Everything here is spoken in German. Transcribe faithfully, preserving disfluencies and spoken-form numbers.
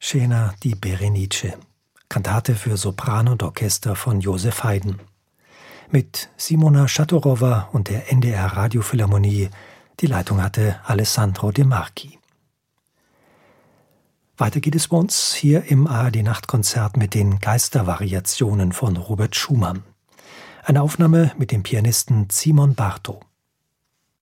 Scena di Berenice, Kantate für Sopran und Orchester von Joseph Haydn. Mit Simona Schatorowa und der N D R Radiophilharmonie. Die Leitung hatte Alessandro De Marchi. Weiter geht es bei uns hier im A R D-Nachtkonzert mit den Geistervariationen von Robert Schumann. Eine Aufnahme mit dem Pianisten Simon Barto.